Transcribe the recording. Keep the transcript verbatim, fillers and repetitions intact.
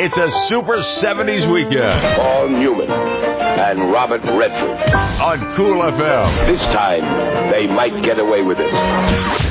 It's a Super seventies weekend. Paul Newman and Robert Redford on Cool F M. This time, they might get away with it.